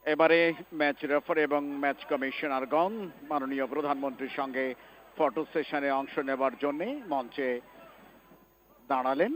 এবারে match referee এবং match কমিশনারগণ মাননীয় প্রধানমন্ত্রীর সঙ্গে ফটো সেশনে অংশ নেবার জন্য মঞ্চে দাঁড়ালেন।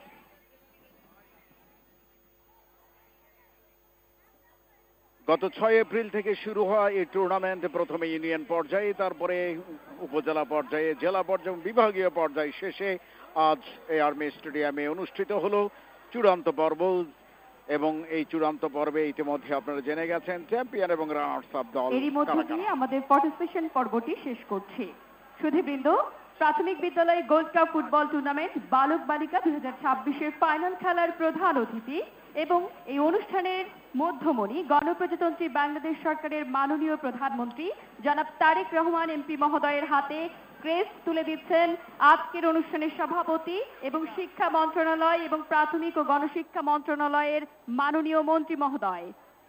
গত 6 এপ্রিল থেকে শুরু হওয়া এই টুর্নামেন্ট প্রথমে ইউনিয়ন পর্যায়ে, তারপরে উপজেলা পর্যায়ে, জেলা পর্যায়ে এবং বিভাগীয় পর্যায়ে শেষে আজ আর্মি স্টেডিয়ামে অনুষ্ঠিত হলো চূড়ান্ত পর্ব। এবং এই চূড়ান্ত পর্বে ইতিমধ্যে আপনারা জেনে গেছেন চ্যাম্পিয়ন এবং রানার্স আপ দল। এরই মধ্যে দিয়ে আমাদের পার্টিসিপেশন পর্বটি শেষ করছি। সুধীবৃন্দ, প্রাথমিক বিদ্যালয় গোল্ড কাপ ফুটবল টুর্নামেন্ট বালক বালিকা 2026-এর ফাইনাল খেলার প্রধান অতিথি এবং এই অনুষ্ঠানের মধ্যমণি গণপ্রজাতন্ত্রী বাংলাদেশ সরকারের মাননীয় প্রধানমন্ত্রী জনাব তারেক রহমান এমপি মহোদয়ের হাতে ক্রেস্ট তুলে দিচ্ছেন আজকের অনুষ্ঠানের সভাপতি এবং শিক্ষা মন্ত্রণালয় এবং প্রাথমিক ও গণশিক্ষা মন্ত্রণালয়ের মাননীয় মন্ত্রী মহোদয়।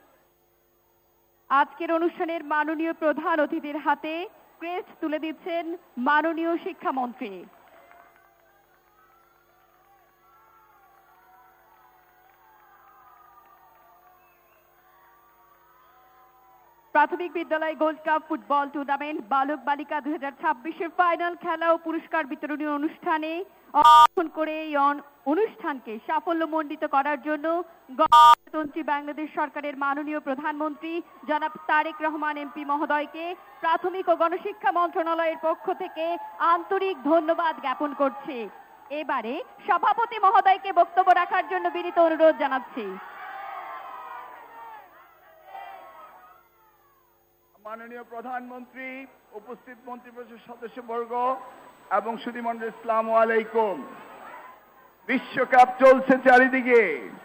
আজকের অনুষ্ঠানের মাননীয় প্রধান অতিথির হাতে ক্রেস্ট তুলে দিচ্ছেন মাননীয় শিক্ষামন্ত্রী। প্রাথমিক বিদ্যালয় গোল্ড কাপ ফুটবল টুর্নামেন্ট বালক বালিকা 2026-এর ফাইনাল খেলা ও পুরস্কার বিতরণী অনুষ্ঠানে অংশগ্রহণ করে এই অনুষ্ঠানকে সাফল্যমণ্ডিত করার জন্য গণপ্রজাতন্ত্রী বাংলাদেশ সরকারের মাননীয় প্রধানমন্ত্রী জনাব তারেক রহমান এমপি মহোদয়কে প্রাথমিক ও গণশিক্ষা মন্ত্রণালয়ের পক্ষ থেকে আন্তরিক ধন্যবাদ জ্ঞাপন করছি। এবারে সভাপতি মহোদয়কে বক্তব্য রাখার জন্য বিনীত অনুরোধ জানাচ্ছি। মাননীয় প্রধানমন্ত্রী, উপস্থিত মন্ত্রিপরিষদ সদস্যবর্গ এবং সুধীমণ্ডলী, আসসালামু আলাইকুম। বিশ্বকাপ চলছে চারিদিকে,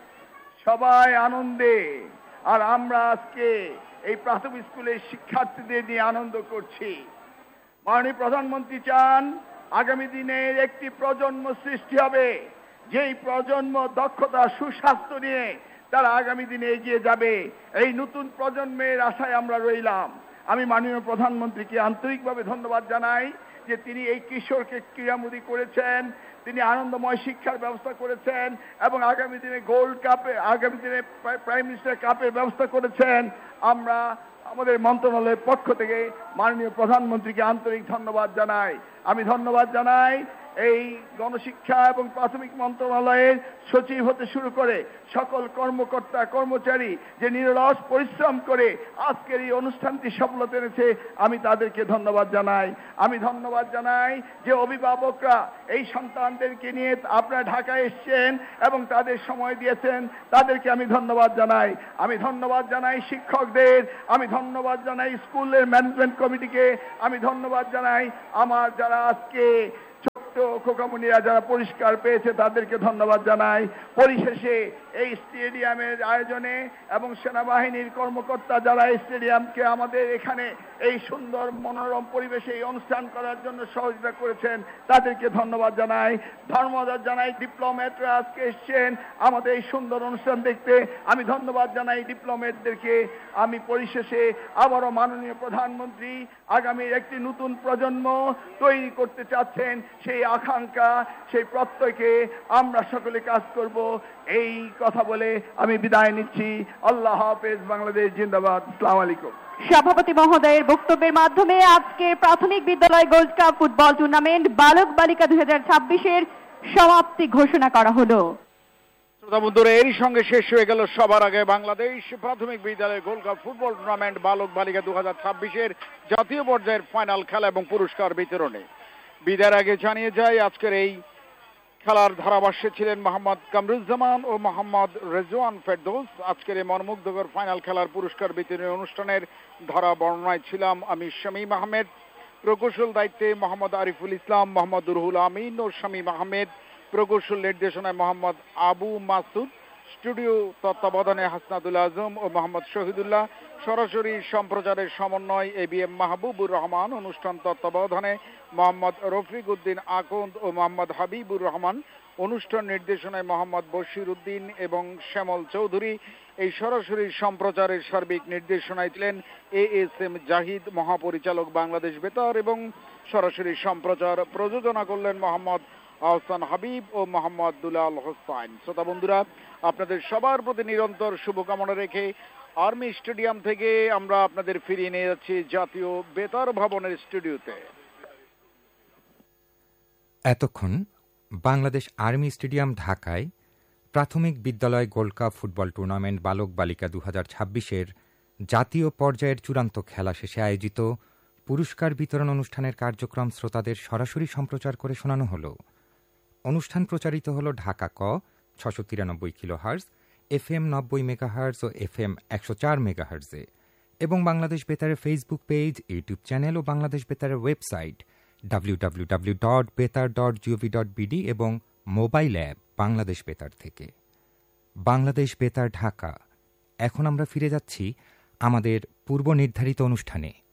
সবাই আনন্দে, আর আমরা আজকে এই প্রাথমিক স্কুলের শিক্ষার্থীদের নিয়ে আনন্দ করছি। মাননীয় প্রধানমন্ত্রী চান আগামী দিনের একটি প্রজন্ম সৃষ্টি হবে, যেই প্রজন্ম দক্ষতা সুস্বাস্থ্য নিয়ে তারা আগামী দিনে এগিয়ে যাবে। এই নতুন প্রজন্মের আশায় আমরা রইলাম। আমি মাননীয় প্রধানমন্ত্রীকে আন্তরিকভাবে ধন্যবাদ জানাই যে তিনি এই কিশোরকে ক্রীড়ামোদী করেছেন, তিনি আনন্দময় শিক্ষার ব্যবস্থা করেছেন এবং আগামী দিনে গোল্ড কাপে, আগামী দিনে প্রাইম মিনিস্টার কাপের ব্যবস্থা করেছেন। আমরা আমাদের মন্ত্রণালয়ের পক্ষ থেকে মাননীয় প্রধানমন্ত্রীকে আন্তরিক ধন্যবাদ জানাই। আমি ধন্যবাদ জানাই এই গণশিক্ষা এবং প্রাথমিক মন্ত্রণালয়ের সচিব হতে শুরু করে সকল কর্মকর্তা কর্মচারী যে নিরলস পরিশ্রম করে আজকের এই অনুষ্ঠানটি সফলতা এনেছে, আমি তাদেরকে ধন্যবাদ জানাই। আমি ধন্যবাদ জানাই যে অভিভাবকরা এই সন্তানদেরকে নিয়ে আপনারা ঢাকায় এসেছেন এবং তাদের সময় দিয়েছেন, তাদেরকে আমি ধন্যবাদ জানাই। আমি ধন্যবাদ জানাই শিক্ষকদের, আমি ধন্যবাদ জানাই স্কুলের ম্যানেজমেন্ট কমিটিকে, আমি ধন্যবাদ জানাই আমার যারা আজকে খোকামুনিরা যারা পুরস্কার পেয়েছে তাদেরকে ধন্যবাদ জানাই। পরিশেষে এই স্টেডিয়ামের আয়োজনে এবং সেনাবাহিনীর কর্মকর্তা যারা এই স্টেডিয়ামকে আমাদের এখানে এই সুন্দর মনোরম পরিবেশে এই অনুষ্ঠান করার জন্য সহযোগিতা করেছেন, তাদেরকে ধন্যবাদ জানাই। ধন্যবাদ জানাই ডিপ্লোম্যাটরা আজকে এসছেন আমাদের এই সুন্দর অনুষ্ঠান দেখতে, আমি ধন্যবাদ জানাই ডিপ্লোম্যাটদেরকে। আমি পরিশেষে আবারও মাননীয় প্রধানমন্ত্রী আগামীর একটি নতুন প্রজন্ম তৈরি করতে চাচ্ছেন, সেই আকাঙ্ক্ষা সেই প্রত্যয়কে আমরা সকলে কাজ করব, এই কথা বলে আমি বিদায় নিচ্ছি। আল্লাহ হাফেজ, বাংলাদেশ জিন্দাবাদ। আসসালামু আলাইকুম। সভাপতি মহোদয়ের বক্তব্যের মাধ্যমে আজকে প্রাথমিক বিদ্যালয় গোল্ড কাপ ফুটবল টুর্নামেন্ট বালক বালিকা 2026-এর সমাপ্তি ঘোষণা করা হলো। শ্রোতা বন্ধুরা, এরই সঙ্গে শেষ হয়ে গেল সবার আগে বাংলাদেশ প্রাথমিক বিদ্যালয় গোল্ড কাপ ফুটবল টুর্নামেন্ট বালক বালিকা 2026-এর জাতীয় পর্যায়ের ফাইনাল খেলা এবং পুরস্কার বিতরণে। বিদায়ের আগে জানিয়ে যায় আজকের এই খেলার ধারাভাষ্যে ছিলেন মোহাম্মদ কামরুজ্জামান ও মোহাম্মদ রেজওয়ান ফেরদৌস। আজকের এই মর্মুগ্ধকর ফাইনাল খেলার পুরস্কার বিতরণী অনুষ্ঠানের ধারা বর্ণনায় ছিলাম আমি শামীম আহমেদ। প্রকৌশল দায়িত্বে মোহাম্মদ আরিফুল ইসলাম, মোহাম্মদ রুহুল আমিন ও শামীম আহমেদ। প্রকৌশল নির্দেশনায় মোহাম্মদ আবু মাসুদ। স্টুডিও তত্ত্বাবধানে হাসনাদুল আজম ও মোহাম্মদ শহীদুল্লাহ। সরাসরি সম্প্রচারের সমন্বয় ABM মাহবুবুর রহমান। অনুষ্ঠান তত্ত্বাবধানে মোহাম্মদ রফিক উদ্দিন আকন্দ ও মোহাম্মদ হাবিবুর রহমান। অনুষ্ঠান নির্দেশনায় মোহাম্মদ বশির উদ্দিন এবং শ্যামল চৌধুরী। এই সরাসরি সম্প্রচারের সার্বিক নির্দেশনায় ছিলেন ASM জাহিদ, মহাপরিচালক বাংলাদেশ বেতার, এবং সরাসরি সম্প্রচার প্রযোজনা করলেন মোহাম্মদ আহসান হাবিব ও মোহাম্মদ দুলাল হোসাইন। শ্রোতা বন্ধুরা, আপনাদের সবার প্রতি নিরন্তর শুভকামনা রেখে আর্মি স্টেডিয়াম থেকে আমরা আপনাদের ফিরিয়ে নিয়ে যাচ্ছি জাতীয় বেতার ভবনের স্টুডিওতে। এতক্ষণ বাংলাদেশ আর্মি স্টেডিয়াম ঢাকায় প্রাথমিক বিদ্যালয় গোল্ড কাপ ফুটবল টুর্নামেন্ট বালক বালিকা 2026-এর জাতীয় পর্যায়ের চূড়ান্ত খেলা শেষে আয়োজিত পুরস্কার বিতরণ অনুষ্ঠানের কার্যক্রম শ্রোতাদের সরাসরি সম্প্রচার করে শোনানো হল। অনুষ্ঠান প্রচারিত হল ঢাকা ক 693 কিলোহার্জ, FM 90 মেগাহার্জ ও FM 104 মেগাহার্জে এবং Bangladesh বেতারের Facebook page, YouTube channel ও বাংলাদেশ বেতারের ওয়েবসাইট www.betar.gov.bd এবং মোবাইল অ্যাপ বাংলাদেশ বেতার থেকে। বাংলাদেশ বেতার ঢাকা। এখন আমরা ফিরে যাচ্ছি আমাদের পূর্ব নির্ধারিত অনুষ্ঠানে।